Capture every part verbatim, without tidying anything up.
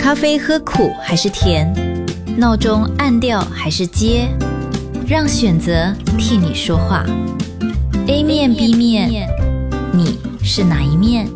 咖啡喝苦还是甜？闹钟按掉还是接？让选择替你说话。A 面 B 面，你是哪一面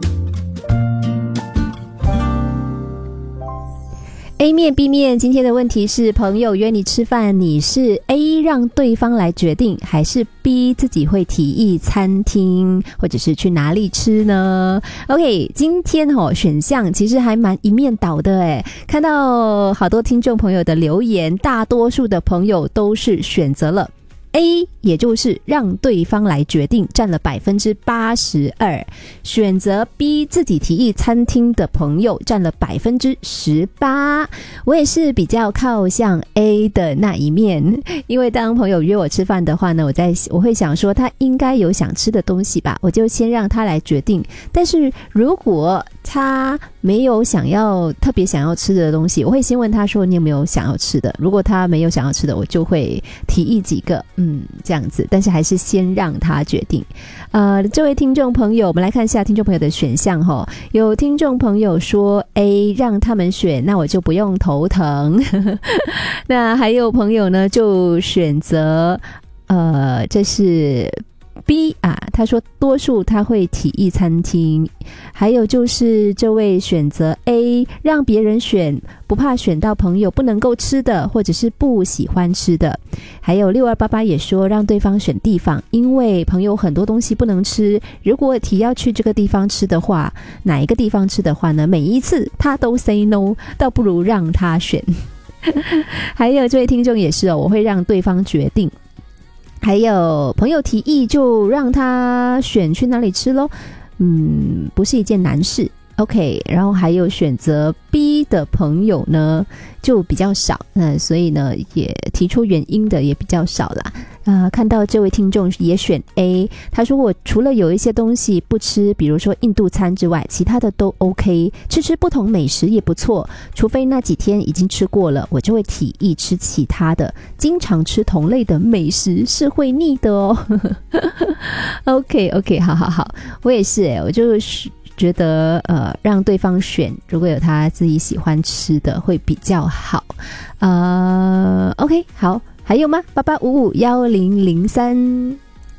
？A 面 B 面，今天的问题是：朋友约你吃饭，你是 A 让对方来决定，还是 B 自己会提议餐厅或者是去哪里吃呢 ？OK， 今天哦选项其实还蛮一面倒的诶，看到好多听众朋友的留言，大多数的朋友都是选择了A， 也就是让对方来决定，占了 百分之八十二。 选择 B 自己提议餐厅的朋友占了 百分之十八。 我也是比较靠向 A 的那一面，因为当朋友约我吃饭的话呢，我在我会想说他应该有想吃的东西吧，我就先让他来决定。但是如果他没有想要特别想要吃的东西，我会先问他说你有没有想要吃的，如果他没有想要吃的，我就会提议几个嗯，这样子，但是还是先让他决定。呃，这位听众朋友，我们来看一下听众朋友的选项齁。有听众朋友说 A 让他们选，那我就不用头疼。那还有朋友呢就选择呃，这是B 啊，他说多数他会提议餐厅。还有就是这位选择 A 让别人选，不怕选到朋友不能够吃的或者是不喜欢吃的。还有六二八八也说让对方选地方，因为朋友很多东西不能吃，如果提要去这个地方吃的话，哪一个地方吃的话呢，每一次他都 say no， 倒不如让他选。还有这位听众也是哦，我会让对方决定。还有朋友提议就让他选去哪里吃咯，嗯，不是一件难事。 OK， 然后还有选择 B 的朋友呢就比较少，那所以呢也提出原因的也比较少啦。呃，看到这位听众也选 A， 他说我除了有一些东西不吃，比如说印度餐之外，其他的都 OK， 吃吃不同美食也不错，除非那几天已经吃过了，我就会提议吃其他的，经常吃同类的美食是会腻的哦。OK OK， 好好好，我也是耶，我就是觉得呃让对方选，如果有他自己喜欢吃的会比较好。呃 OK， 好，还有吗？八八五五一零零三。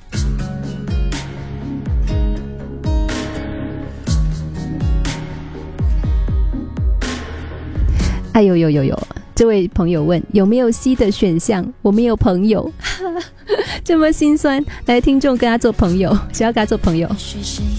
哎呦呦呦呦，这位朋友问有没有 C 的选项，我没有朋友。这么心酸，来听众跟他做朋友，谁要跟他做朋友？